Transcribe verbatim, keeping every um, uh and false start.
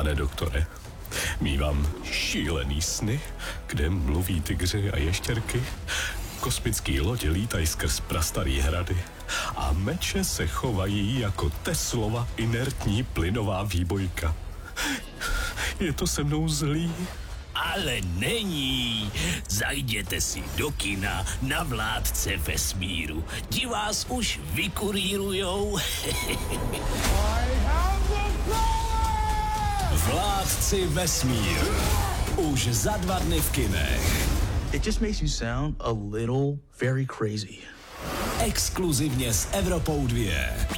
Pane doktore, mívám šílený sny, kde mluví tygři a ještěrky, kosmický lodě lítají skrz prastarý hrady a meče se chovají jako Teslova inertní plynová výbojka. Je to se mnou zlý? Ale není. Zajděte si do kina na Vládce vesmíru. Ti vás už vykurírujou. Vládci vesmíru. Už za dva dny v kinech. It just makes you sound a little very crazy. Exkluzivně s Evropou dva.